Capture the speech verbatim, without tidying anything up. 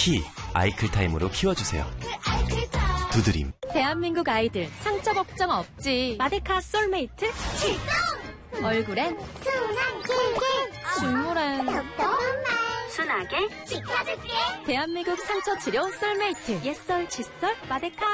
키 아이클타임으로 키워주세요. 두드림. 대한민국 아이들 상처 걱정 없지. 마데카 솔메이트 출동! 얼굴엔 순한 길게 식물엔 똑똑한 말 순하게 지켜줄게. 대한민국 상처 치료 솔메이트 옛설 칫솔 마데카.